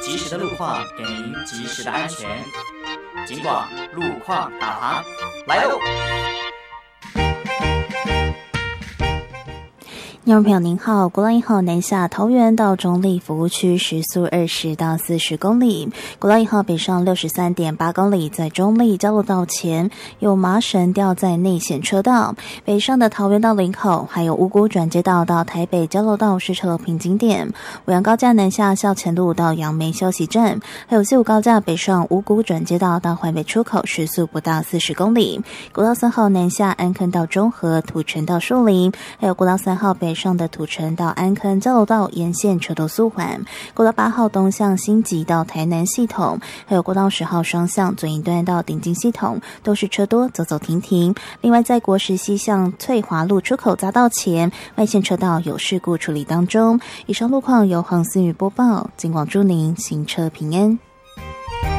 及时的路况，给您及时的安全。警广路况导航来喽！ 听众朋友您好，国道1号南下桃园到中立服务区时速20到40公里，国道1号北上63.8公里，在中立交流道前有麻绳吊在内线车道，北上的桃园到林口，还有五股转接道到台北交流道是车流瓶颈点，五羊高架南下校前路到杨梅休息站，还有西武高架北上五股转接道到环北出口时速不到40公里，国道3号南下安坑到中和，土城到树林，还有国道3号北上的土城到安坑交流道沿线车头速缓，国道8号东向新集到台南系统，还有国道10号双向左营段到顶金系统都是车多，走走停停。另外在国十西向翠华路出口匝道前外线车道有事故处理当中。以上路况由黄思雨播报，警广祝您行车平安。